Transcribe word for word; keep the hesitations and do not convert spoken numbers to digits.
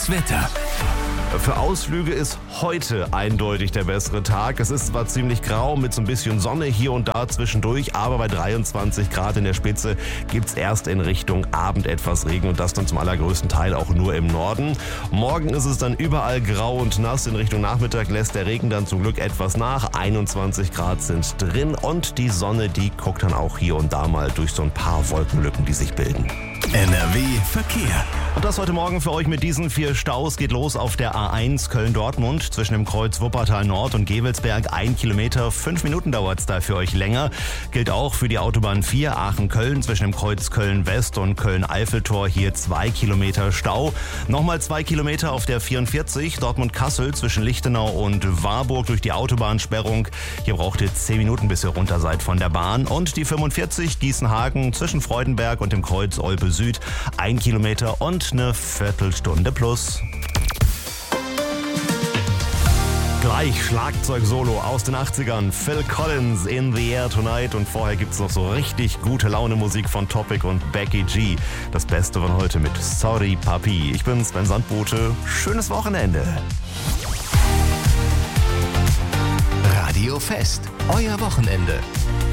Das Wetter. Für Ausflüge ist heute eindeutig der bessere Tag. Es ist zwar ziemlich grau mit so ein bisschen Sonne hier und da zwischendurch, aber bei dreiundzwanzig Grad in der Spitze gibt's erst in Richtung Abend etwas Regen und das dann zum allergrößten Teil auch nur im Norden. Morgen ist es dann überall grau und nass. In Richtung Nachmittag lässt der Regen dann zum Glück etwas nach. einundzwanzig Grad sind drin und die Sonne, die guckt dann auch hier und da mal durch so ein paar Wolkenlücken, die sich bilden. N R W Verkehr. Und das heute Morgen für euch mit diesen vier Staus. Geht los auf der A eins Köln-Dortmund zwischen dem Kreuz Wuppertal Nord und Gevelsberg. Ein Kilometer, fünf Minuten dauert es da für euch länger. Gilt auch für die Autobahn vier Aachen-Köln zwischen dem Kreuz Köln-West und Köln-Eiffeltor. Hier zwei Kilometer Stau. Nochmal zwei Kilometer auf der vierundvierzig Dortmund-Kassel zwischen Lichtenau und Warburg durch die Autobahnsperrung. Hier braucht ihr zehn Minuten, bis ihr runter seid von der Bahn. Und die fünfundvierzig Gießen-Hagen zwischen Freudenberg und dem Kreuz Olpe Süd. Ein Kilometer und eine Viertelstunde plus. Gleich Schlagzeug-Solo aus den achtzigern. Phil Collins, In the Air Tonight. Und vorher gibt's noch so richtig gute Laune-Musik von Topic und Becky G. Das Beste von heute mit Sorry Papi. Ich bin Sven Sandbote. Schönes Wochenende. Radio Fest. Euer Wochenende.